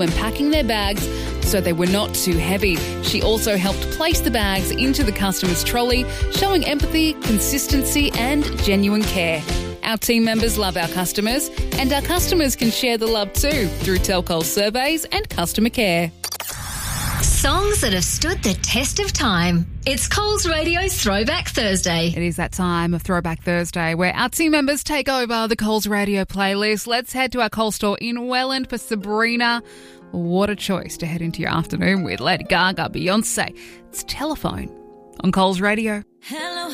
when packing their bags so they were not too heavy. She also helped place the bags into the customer's trolley, showing empathy, consistency and genuine care. Our team members love our customers, and our customers can share the love too through Telcol surveys and customer care. Songs that have stood the test of time. It's Coles Radio's Throwback Thursday. It is that time of Throwback Thursday where our team members take over the Coles Radio playlist. Let's head to our Coles store in Welland for Sabrina. What a choice to head into your afternoon with Lady Gaga, Beyonce. It's Telephone on Coles Radio.